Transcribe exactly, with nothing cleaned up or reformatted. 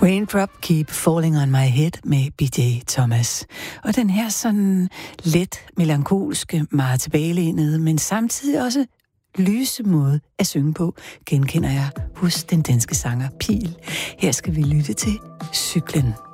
Raindrop Keep Falling on My Head med B J Thomas. Og den her sådan let melankolske, meget tilbagelænede, men samtidig også lyse måde at synge på, genkender jeg hos den danske sanger Pihl. Her skal vi lytte til Cyklen.